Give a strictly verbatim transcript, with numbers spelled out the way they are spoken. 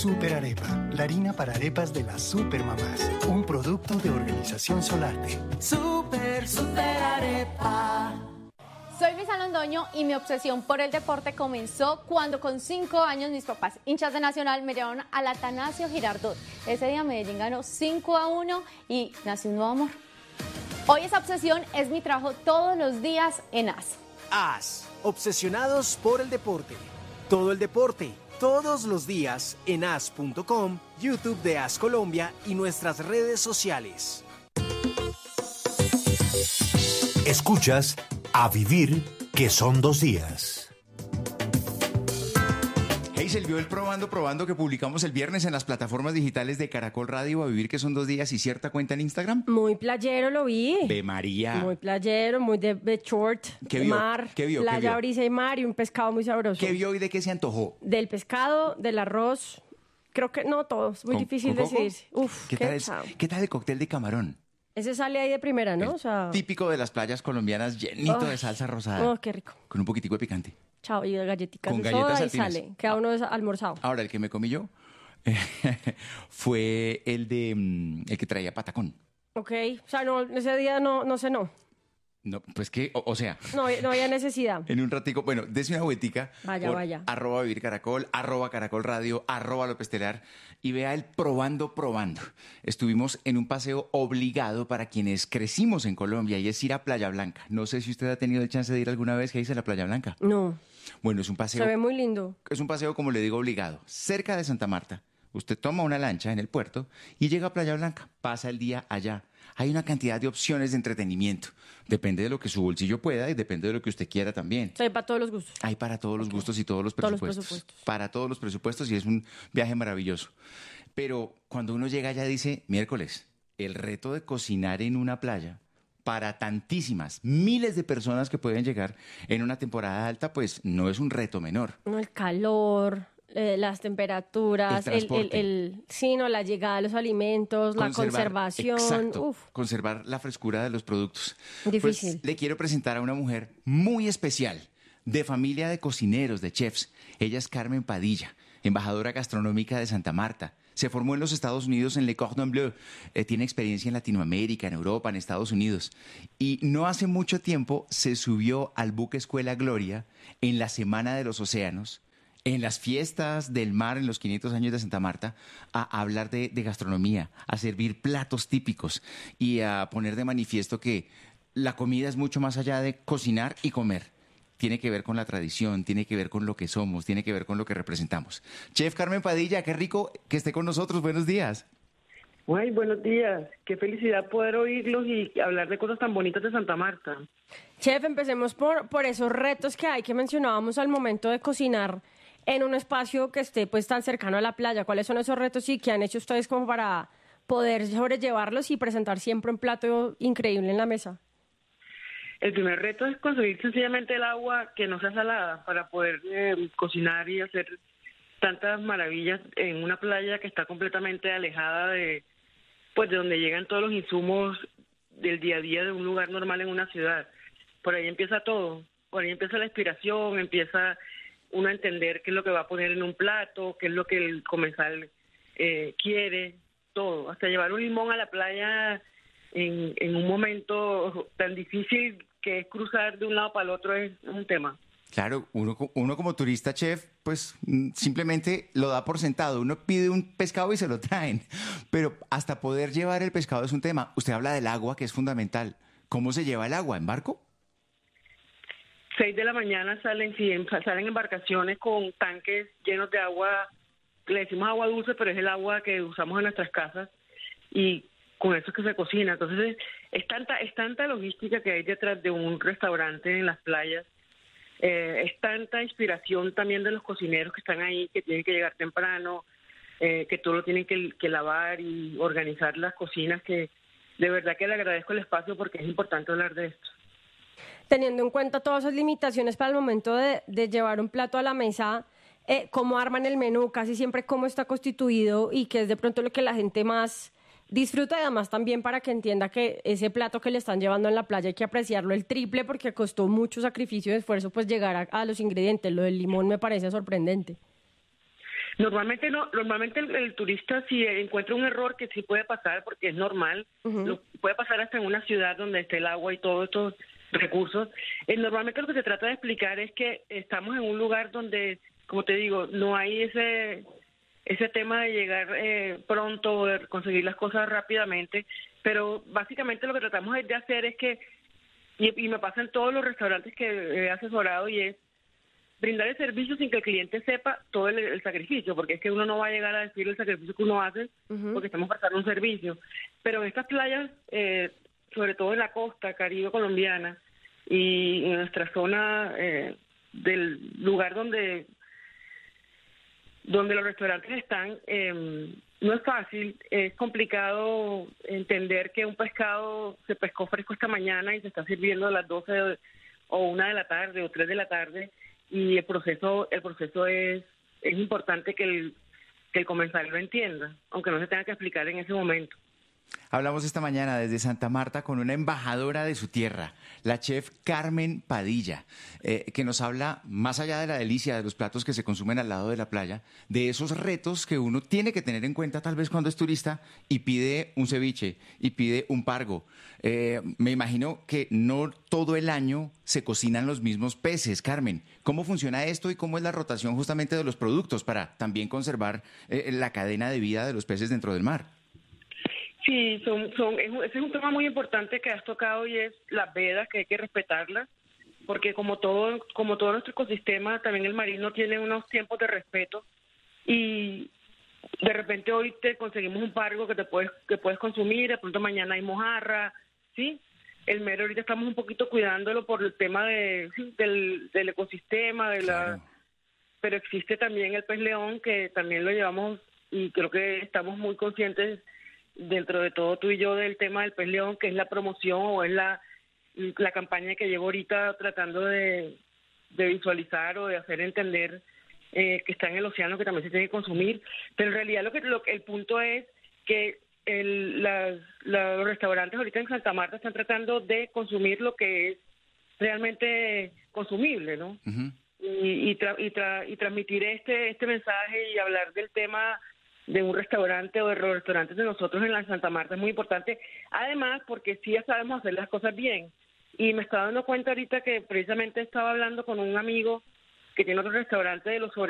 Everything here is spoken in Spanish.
Super Arepa, la harina para arepas de las supermamás. Un producto de Organización Solarte. Super, super arepa. Soy Luisa Londoño y mi obsesión por el deporte comenzó cuando con cinco años mis papás, hinchas de Nacional, me llevaron al Atanasio Girardot. Ese día Medellín ganó cinco a uno y nació un nuevo amor. Hoy esa obsesión es mi trabajo todos los días en A S. A S, obsesionados por el deporte. Todo el deporte, todos los días en A S punto com, YouTube de A S Colombia y nuestras redes sociales. Escuchas A Vivir, que son dos días. Hazel, vio el Probando Probando que publicamos el viernes en las plataformas digitales de Caracol Radio, A Vivir, que son dos días, y cierta cuenta en Instagram. Muy playero lo vi. De María. Muy playero, muy de, de short, ¿Qué de vio? mar, ¿Qué vio? playa, ¿Qué vio? brisa y mar y un pescado muy sabroso. ¿Qué vio y de qué se antojó? Del pescado, del arroz, creo que no todo, es muy ¿Con- difícil con coco? decidirse. Uf, ¿Qué, qué, tal el, chao. ¿Qué tal el cóctel de camarón? Ese sale ahí de primera, ¿no? El O sea, típico de las playas colombianas, llenito Oh. de salsa rosada. oh, qué rico. Con un poquitico de picante. Chao, y de galletitas Con de galletas soda y saltinas. sale. Queda uno des- almorzado. Ahora, el que me comí yo fue el de mm, el que traía patacón. Ok, o sea, no, ese día no, no cenó. No, pues que, o, o sea, No, no había necesidad. en un ratico, bueno, dese una vueltica Vaya, por vaya. arroba Vivir Caracol, arroba Caracol Radio, arroba López Telar y vea el Probando Probando. Estuvimos en un paseo obligado para quienes crecimos en Colombia y es ir a Playa Blanca. No sé si usted ha tenido el chance de ir alguna vez, que dice la Playa Blanca. No, Bueno, es un paseo, se ve muy lindo. es un paseo, como le digo, obligado, cerca de Santa Marta. Usted toma una lancha en el puerto y llega a Playa Blanca, pasa el día allá. Hay una cantidad de opciones de entretenimiento. Depende de lo que su bolsillo pueda y depende de lo que usted quiera también. Se ve para todos los gustos. Hay para todos los gustos y todos los Todos los presupuestos. presupuestos. Para todos los presupuestos y es un viaje maravilloso. Pero cuando uno llega allá dice, miércoles, el reto de cocinar en una playa para tantísimas, miles de personas que pueden llegar en una temporada alta, pues no es un reto menor. No, el calor, eh, las temperaturas, El el, el, transporte. el- sí, no, la llegada de los alimentos, la Conservar- conservación. Exacto, Uf, conservar la frescura de los productos. Difícil. Pues le quiero presentar a una mujer muy especial, de familia de cocineros, de chefs. Ella es Carmen Padilla, embajadora gastronómica de Santa Marta. Se formó en los Estados Unidos en Le Cordon Bleu. Eh, tiene experiencia en Latinoamérica, en Europa, en Estados Unidos. Y no hace mucho tiempo se subió al buque Escuela Gloria en la Semana de los Océanos, en las fiestas del mar en los quinientos años de Santa Marta, a hablar de, de gastronomía, a servir platos típicos y a poner de manifiesto que la comida es mucho más allá de cocinar y comer. Tiene que ver con la tradición, tiene que ver con lo que somos, tiene que ver con lo que representamos. Chef Carmen Padilla, qué rico que esté con nosotros. Buenos días. Ay, buenos días. Qué felicidad poder oírlos y hablar de cosas tan bonitas de Santa Marta. Chef, empecemos por, por esos retos que hay que mencionábamos al momento de cocinar en un espacio que esté pues tan cercano a la playa. ¿Cuáles son esos retos y qué han hecho ustedes como para poder sobrellevarlos y presentar siempre un plato increíble en la mesa? El primer reto es conseguir sencillamente el agua que no sea salada para poder eh, cocinar y hacer tantas maravillas en una playa que está completamente alejada de, pues, de donde llegan todos los insumos del día a día de un lugar normal en una ciudad. Por ahí empieza todo, por ahí empieza la inspiración, empieza uno a entender qué es lo que va a poner en un plato, qué es lo que el comensal eh, quiere, todo. Hasta llevar un limón a la playa en, en un momento tan difícil que es cruzar de un lado para el otro es un tema. Claro, uno, co- uno como turista chef, pues mm, simplemente lo da por sentado. Uno pide un pescado y se lo traen. Pero hasta poder llevar el pescado es un tema. Usted habla del agua, que es fundamental. ¿Cómo se lleva el agua? ¿En barco? Seis de la mañana salen, sí, en- salen embarcaciones con tanques llenos de agua, le decimos agua dulce, pero es el agua que usamos en nuestras casas y con eso es que se cocina. Entonces es tanta, es tanta logística que hay detrás de un restaurante en las playas, eh, es tanta inspiración también de los cocineros que están ahí, que tienen que llegar temprano, eh, que todo lo tienen que, que lavar y organizar las cocinas, que de verdad que le agradezco el espacio porque es importante hablar de esto. Teniendo en cuenta todas esas limitaciones para el momento de, de llevar un plato a la mesa, eh, ¿cómo arman el menú? Casi siempre cómo está constituido y qué es de pronto lo que la gente más disfruta, y además también para que entienda que ese plato que le están llevando en la playa hay que apreciarlo el triple porque costó mucho sacrificio y esfuerzo pues llegar a, a los ingredientes. Lo del limón me parece sorprendente. Normalmente no, normalmente el, el turista si encuentra un error, que sí puede pasar porque es normal, uh-huh. lo, puede pasar hasta en una ciudad donde esté el agua y todos estos recursos. Eh, normalmente lo que se trata de explicar es que estamos en un lugar donde, como te digo, no hay ese ese tema de llegar eh, pronto, de conseguir las cosas rápidamente, pero básicamente lo que tratamos de hacer es que, y, y me pasa en todos los restaurantes que he asesorado, y es brindar el servicio sin que el cliente sepa todo el, el sacrificio, porque es que uno no va a llegar a decir el sacrificio que uno hace, uh-huh. porque estamos prestando un servicio. Pero en estas playas, eh, sobre todo en la costa caribe colombiana y en nuestra zona eh, del lugar donde, donde los restaurantes están, eh, no es fácil, es complicado entender que un pescado se pescó fresco esta mañana y se está sirviendo a las doce de, o una de la tarde o tres de la tarde. Y el proceso el proceso es es importante que el que el comensal lo entienda, aunque no se tenga que explicar en ese momento. Hablamos esta mañana desde Santa Marta con una embajadora de su tierra, la chef Carmen Padilla, eh, que nos habla, más allá de la delicia de los platos que se consumen al lado de la playa, de esos retos que uno tiene que tener en cuenta tal vez cuando es turista y pide un ceviche y pide un pargo. Eh, me imagino que no todo el año se cocinan los mismos peces. Carmen, ¿cómo funciona esto y cómo es la rotación justamente de los productos para también conservar eh, la cadena de vida de los peces dentro del mar? Sí, son, son, es, ese es un tema muy importante que has tocado, y es las vedas, que hay que respetarlas, porque como todo, como todo nuestro ecosistema, también el marino tiene unos tiempos de respeto, y de repente hoy te conseguimos un pargo que te puedes, que puedes consumir, de pronto mañana hay mojarra, ¿sí? El mero ahorita estamos un poquito cuidándolo por el tema de, ¿sí? del, del ecosistema, de la, claro. Pero existe también el pez león, que también lo llevamos, y creo que estamos muy conscientes dentro de todo tú y yo del tema del pez león, que es la promoción o es la, la campaña que llevo ahorita tratando de, de visualizar o de hacer entender eh, que está en el océano, que también se tiene que consumir. Pero en realidad lo que, lo, el punto es que el, las, la, los restaurantes ahorita en Santa Marta están tratando de consumir lo que es realmente consumible, ¿no? Uh-huh. Y, y, tra, y, tra, y transmitir este, este mensaje y hablar del tema de un restaurante o de los restaurantes de nosotros en la Santa Marta es muy importante, además porque sí ya sabemos hacer las cosas bien, y me estaba dando cuenta ahorita que precisamente estaba hablando con un amigo que tiene otro restaurante de los sobre